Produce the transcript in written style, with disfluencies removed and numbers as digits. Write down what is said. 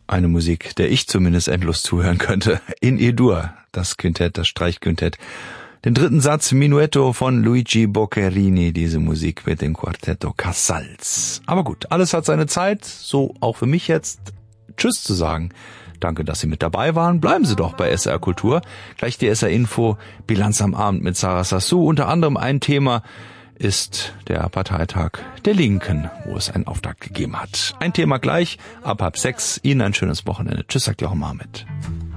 Eine Musik, der ich zumindest endlos zuhören könnte. In E-Dur, das Quintett, das Streichquintett. Den dritten Satz Minuetto von Luigi Boccherini, diese Musik mit dem Quartetto Casals. Aber gut, alles hat seine Zeit, so auch für mich jetzt. Tschüss zu sagen. Danke, dass Sie mit dabei waren. Bleiben Sie doch bei SR Kultur. Gleich die SR Info, Bilanz am Abend mit Sarah Sassou. Unter anderem ein Thema ist der Parteitag der Linken, wo es einen Auftakt gegeben hat. Ein Thema gleich, ab 5:30. Ihnen ein schönes Wochenende. Tschüss, sagt Jochen Marmit.